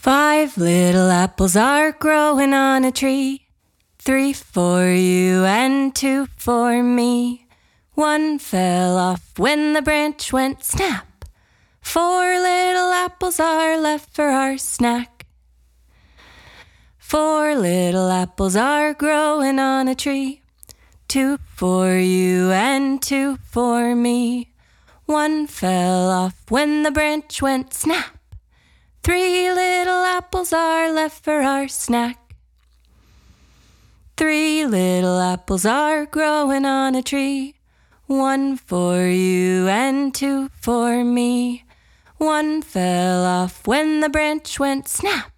5 little apples are growing on a tree. 3 for you and 2 for me. 1 fell off when the branch went snap. 4 little apples are left for our snack. 4 little apples are growing on a tree. 2 for you and 2 for me. 1 fell off when the branch went snap. 3 little apples are left for our snack. 3 little apples are growing on a tree. 1 for you and 2 for me. 1 fell off when the branch went snap.